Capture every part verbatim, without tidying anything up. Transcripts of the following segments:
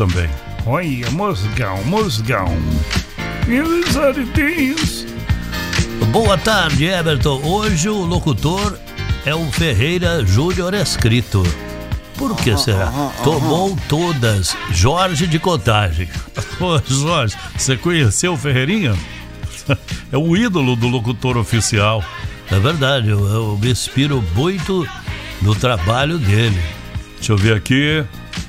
também. Olha, Mosgão, Mosgão. Eles aridinhos. Boa tarde, Everton. Hoje o locutor é o Ferreira Júnior Escrito. Por que será? Tomou todas. Jorge de Contagem. Ô, Jorge, você conheceu o Ferreirinha? É o ídolo do locutor oficial. É verdade, eu, eu me inspiro muito no trabalho dele. Deixa eu ver aqui.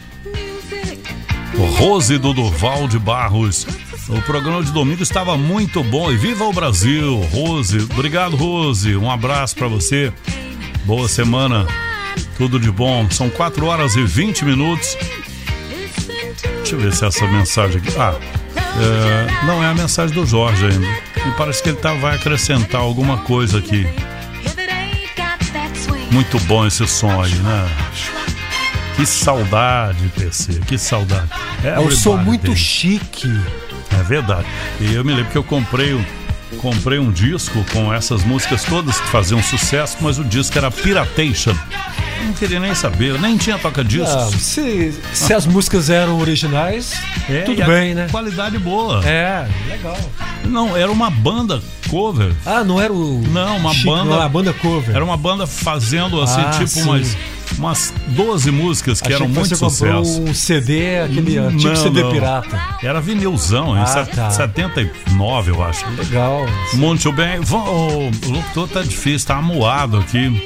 O Rose do Durval de Barros. O programa de domingo estava muito bom. E viva o Brasil, Rose. Obrigado, Rose. Um abraço pra você. Boa semana. Tudo de bom. São quatro horas e vinte minutos. Deixa eu ver se essa mensagem aqui. Ah, é, não é a mensagem do Jorge ainda. Me parece que ele tá, vai acrescentar alguma coisa aqui. Muito bom esse som aí, né? Que saudade, P C, que saudade. É um som muito dele. Chique. É verdade. E eu me lembro que eu comprei, comprei um disco com essas músicas todas que faziam sucesso, mas o disco era Piratation. Eu não queria nem saber, eu nem tinha toca-discos. Ah, se, se as músicas eram originais, é, tudo bem, né? Qualidade boa. É, legal. Não, era uma banda cover. Ah, não era o... Não, uma Chique, banda... Não, uma banda cover. Era uma banda fazendo assim, ah, tipo sim. umas... umas doze músicas que Achei eram que muito você sucesso. Comprou um C D, aquele não, tipo C D não. pirata. Era vinilzão, em ah, tá. setenta e nove, eu acho. Legal. Muito bem. O locutor tá difícil, tá amuado aqui.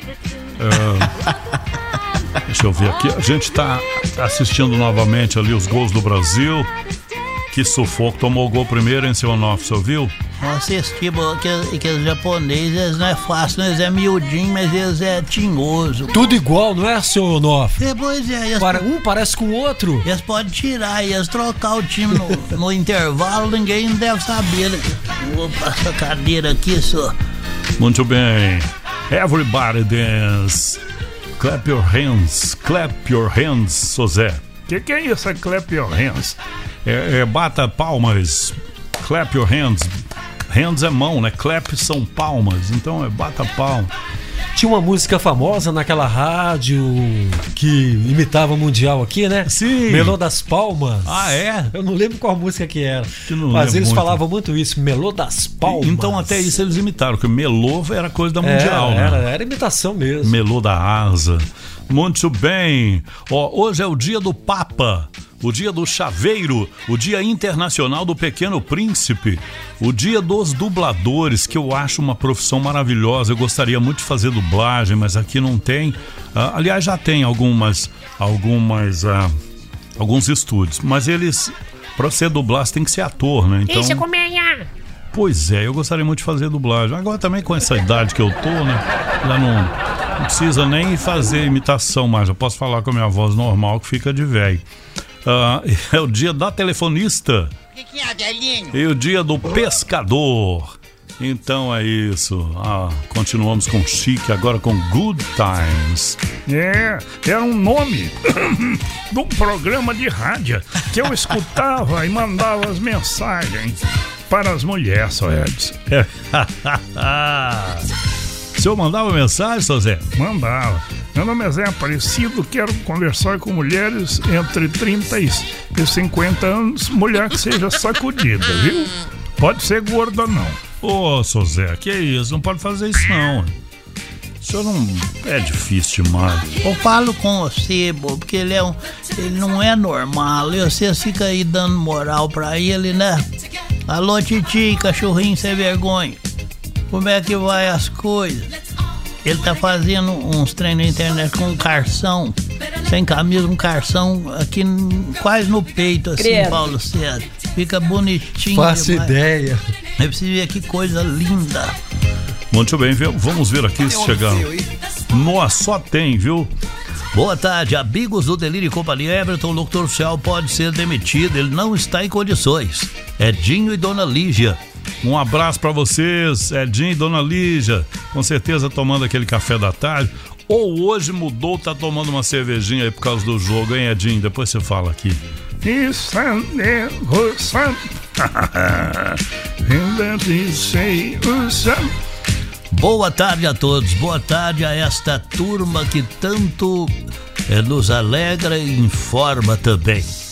É... Deixa eu ver aqui. A gente tá assistindo novamente ali os gols do Brasil. Que sufoco. Tomou o gol primeiro em seu Onofre, você ouviu? Assisti, que, que os japoneses, eles não é fácil, eles é miudinho, mas eles é tinhoso. Tudo igual, não é, seu Onofre? É, pois é. Eles, Para, um parece com o outro. Eles podem tirar e eles trocar o time no, no intervalo, ninguém deve saber. Vou passar a cadeira aqui, só. Muito bem. Everybody dance. Clap your hands. Clap your hands, Sozé. Que que é isso, clap your hands? É, é bata palmas. Clap your hands. Hands é mão, né? Clap são palmas. Então é bata palma. Tinha uma música famosa naquela rádio que imitava o Mundial aqui, né? Sim. Melô das Palmas. Ah, é? Eu não lembro qual música que era. Que não mas eles muito. falavam muito isso, Melô das Palmas. Então até isso eles imitaram, porque melô era coisa da Mundial, é, né? Era, era imitação mesmo. Melô da asa. Muito bem. Ó, hoje é o dia do Papa, o dia do chaveiro, o dia internacional do Pequeno Príncipe, o dia dos dubladores, que eu acho uma profissão maravilhosa. Eu gostaria muito de fazer dublagem, mas aqui não tem. Ah, aliás, já tem algumas, algumas, ah, alguns estúdios, mas eles, para você dublar, você tem que ser ator, né? Então, isso, como é? Pois é, eu gostaria muito de fazer dublagem. Agora também com essa idade que eu tô, né? Já não... Não precisa nem fazer imitação mais. Eu posso falar com a minha voz normal que fica de velho. Uh, é o dia da telefonista. O que, que é, velhinho? E o dia do pescador. Então é isso. Ah, continuamos com Chique, agora com Good Times. É, era um nome do programa de rádio que eu escutava e mandava as mensagens para as mulheres, só Edson. É. O senhor mandava mensagem, seu Zé? Mandava. Meu nome é Zé Aparecido, quero conversar com mulheres entre trinta e cinquenta anos, mulher que seja sacudida, viu? Pode ser gorda, não. Ô, seu Zé, que isso? Não pode fazer isso, não. O senhor não... É difícil demais. Eu falo com você, bo, porque ele, é um, ele não é normal. E você fica aí dando moral pra ele, né? Alô, titi, cachorrinho sem vergonha. Como é que vai as coisas? Ele tá fazendo uns treinos na internet com um carção, sem camisa, um carção aqui quase no peito, assim, Credo. Paulo César. Fica bonitinho. Faço demais. Ideia. É preciso ver que coisa linda. Muito bem, viu? Vamos ver aqui se chegar. Nossa, só tem, viu? Boa tarde, amigos do Delírio e Companhia. Everton, o locutor oficial, pode ser demitido, ele não está em condições. Edinho e Dona Lígia. Um abraço pra vocês, Edinho e Dona Lígia. Com certeza tomando aquele café da tarde. Ou hoje mudou, tá tomando uma cervejinha aí por causa do jogo, hein, Edinho? Depois você fala aqui. Isso é Boa tarde a todos, boa tarde a esta turma que tanto eh, nos alegra e informa também.